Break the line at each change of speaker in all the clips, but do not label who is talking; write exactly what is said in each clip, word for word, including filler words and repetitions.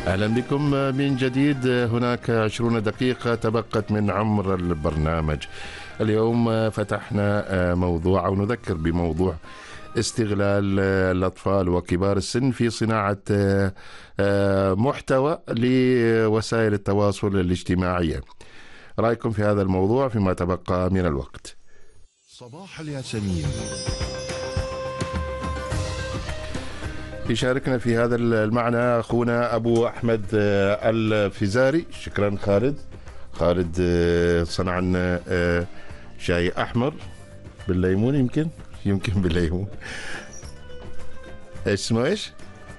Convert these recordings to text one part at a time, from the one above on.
أهلا بكم من جديد. هناك عشرون دقيقة تبقت من عمر البرنامج. اليوم فتحنا موضوع أو نذكر بموضوع استغلال الأطفال وكبار السن في صناعة محتوى لوسائل التواصل الاجتماعي. رأيكم في هذا الموضوع فيما تبقى من الوقت.
صباح الياسمين.
يشاركنا في هذا المعنى أخونا أبو أحمد الفزاري. شكرا خالد. خالد صنع لنا شاي أحمر بالليمون، يمكن يمكن بالليمون. ايش اسمه ايش؟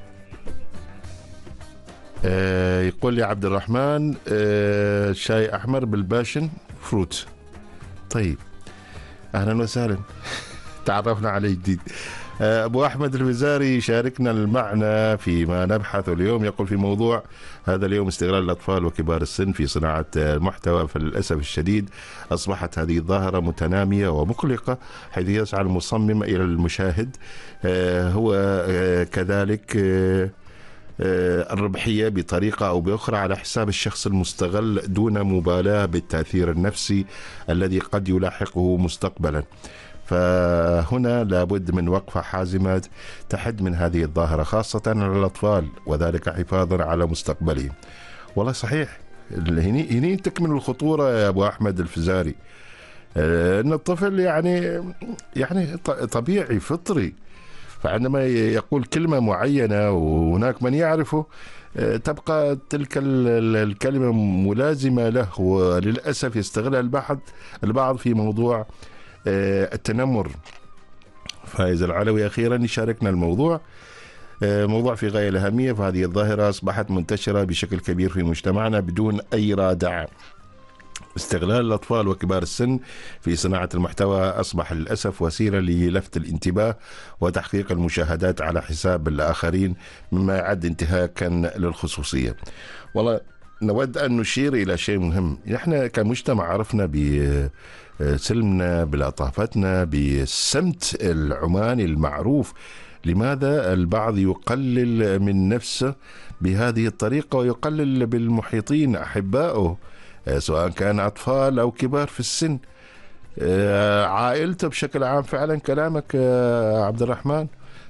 آه يقول لي عبد الرحمن آه شاي أحمر بالباشن فروت. طيب أهلا وسهلا، تعرفنا عليه جديد. أبو أحمد الفزاري شاركنا المعنى فيما نبحث اليوم. يقول في موضوع هذا اليوم استغلال الأطفال وكبار السن في صناعة المحتوى. فللأسف الشديد أصبحت هذه الظاهرة متنامية ومقلقة، حيث يسعى المصمم إلى المشاهد هو كذلك الربحية بطريقة أو بأخرى على حساب الشخص المستغل، دون مبالاة بالتأثير النفسي الذي قد يلاحقه مستقبلا. فهنا لابد من وقفة حازمة تحد من هذه الظاهرة، خاصة على الأطفال، وذلك حفاظا على مستقبلهم. والله صحيح، هني هني تكمن الخطورة يا أبو أحمد الفزاري. أن الطفل يعني يعني طبيعي فطري، فعندما يقول كلمة معينة وهناك من يعرفه تبقى تلك الكلمة ملازمة له، وللأسف يستغلها البعض البعض في موضوع التنمر. فايز العلوي أخيرا يشاركنا الموضوع، موضوع في غاية الأهمية. فهذه الظاهرة أصبحت منتشرة بشكل كبير في مجتمعنا بدون أي رادع. استغلال الأطفال وكبار السن في صناعة المحتوى أصبح للأسف وسيلة للفت الانتباه وتحقيق المشاهدات على حساب الآخرين، مما يعد انتهاكا للخصوصية. والله نود أن نشير إلى شيء مهم. نحن كمجتمع عرفنا بسلمنا، بلطافتنا، بالسمت العماني المعروف. لماذا البعض يقلل من نفسه بهذه الطريقة ويقلل بالمحيطين أحبائه، سواء كان أطفال أو كبار في السن، عائلته بشكل عام؟ فعلا كلامك عبد الرحمن.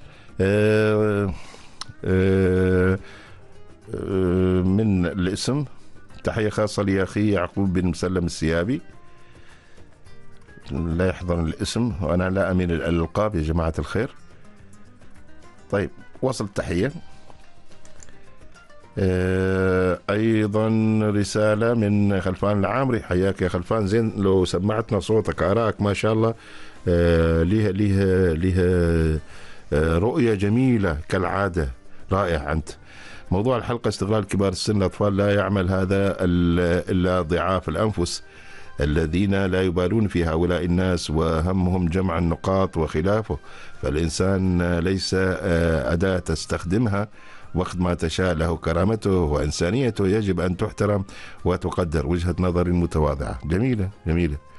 من الاسم تحية خاصة لي أخي يعقوب بن مسلم السيابي، لا يحضرني الاسم وأنا لا أمين الألقاب يا جماعة الخير. طيب وصل التحية. أيضا رسالة من خلفان العامري. حياك يا خلفان، زين لو سمعتنا صوتك، آرائك ما شاء الله ليها ليها ليها رؤية جميلة كالعادة، رائع أنت. موضوع الحلقة استغلال كبار السن الأطفال. لا يعمل هذا إلا ضعاف الأنفس الذين لا يبالون في هؤلاء الناس وهمهم جمع النقاط وخلافه. فالإنسان ليس أداة تستخدمها، وقت ما تشاء له كرامته وإنسانيته، يجب أن تحترم وتقدر. وجهة نظر متواضعة. جميلة جميلة.